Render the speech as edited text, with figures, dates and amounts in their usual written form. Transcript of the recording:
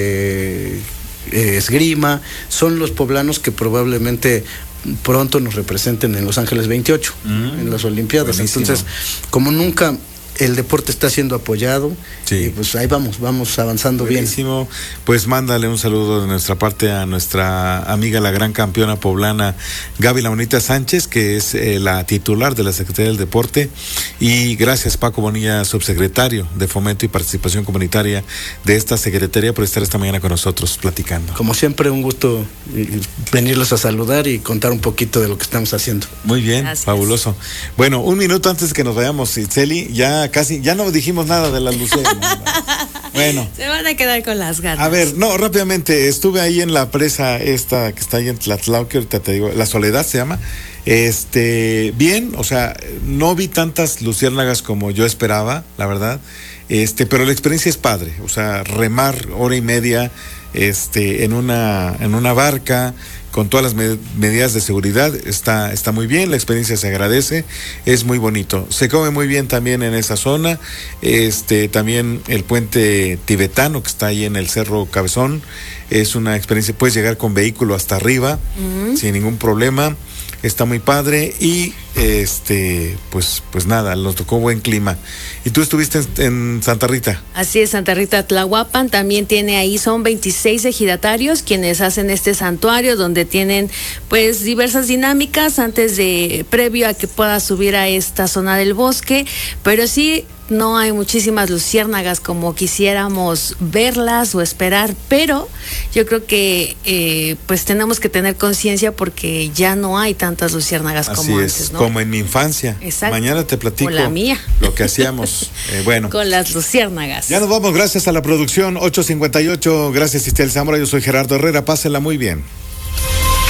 esgrima, son los poblanos que probablemente pronto nos representen en Los Ángeles 28, en las Olimpiadas. Buenísimo. Entonces, como nunca el deporte está siendo apoyado, Sí. y pues ahí vamos avanzando Buenísimo. bien. Pues mándale un saludo de nuestra parte a nuestra amiga, la gran campeona poblana, Gaby La Bonita Sánchez, que es la titular de la Secretaría del Deporte. Y gracias, Paco Bonilla, subsecretario de Fomento y Participación Comunitaria de esta Secretaría, por estar esta mañana con nosotros platicando. Como siempre, un gusto venirlos a saludar y contar un poquito de lo que estamos haciendo. Muy bien, Gracias. fabuloso. Bueno, un minuto antes de que nos vayamos, Itzeli, ya no dijimos nada de las luceras. Bueno. Se van a quedar con las ganas. A ver, no, rápidamente, estuve ahí en la presa esta que está ahí en Tlatlauque, ahorita te digo, La Soledad se llama. Bien, o sea, no vi tantas luciérnagas como yo esperaba, la verdad. Pero la experiencia es padre, o sea, remar hora y media, en una barca, con todas las medidas de seguridad, está muy bien, la experiencia se agradece, es muy bonito. Se come muy bien también en esa zona, también el puente tibetano que está ahí en el Cerro Cabezón, es una experiencia, puedes llegar con vehículo hasta arriba, sin ningún problema, está muy padre y pues nada, nos tocó buen clima. ¿Y tú estuviste en Santa Rita? Así es, Santa Rita Tlahuapan también tiene ahí, son 26 ejidatarios quienes hacen este santuario donde tienen pues diversas dinámicas previo a que pueda subir a esta zona del bosque, pero sí no hay muchísimas luciérnagas como quisiéramos verlas o esperar, pero yo creo que pues tenemos que tener conciencia porque ya no hay tantas luciérnagas como Así es, antes, ¿no? como en mi infancia. Exacto. Mañana te platico O la mía. lo que hacíamos. Bueno, Con las luciérnagas. ya nos vamos, gracias a la producción 858, gracias Istel Zamora, yo soy Gerardo Herrera, pásenla muy bien.